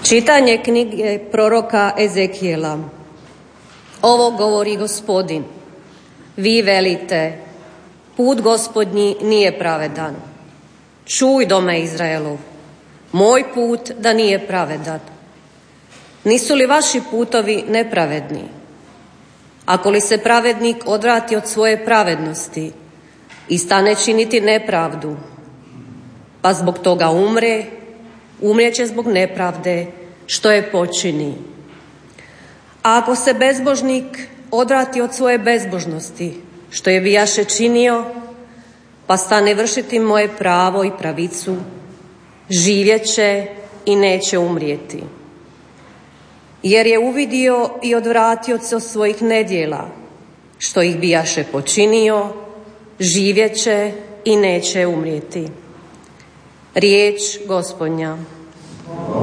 Čitanje knjige proroka Ezekijela. Ovo govori Gospodin. Vi velite, put Gospodnji nije pravedan. Čuj, dome Izraelov, moj put da nije pravedan. Nisu li vaši putovi nepravedni? Ako li se pravednik odvrati od svoje pravednosti i stane činiti nepravdu, pa zbog toga umrijeće zbog nepravde što je počini. A ako se bezbožnik odvrati od svoje bezbožnosti, što je bijaše činio, pa stane vršiti moje pravo i pravicu, živjet će i neće umrijeti. Jer je uvidio i odvratio se od svojih nedjela, što ih bijaše počinio, živjet će i neće umrijeti. Riječ Gospodnja.